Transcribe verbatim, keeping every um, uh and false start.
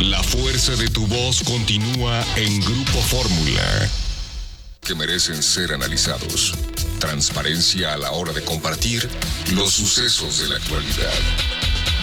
La fuerza de tu voz continúa en Grupo Fórmula. Que merecen ser analizados. Transparencia a la hora de compartir los sucesos de la actualidad.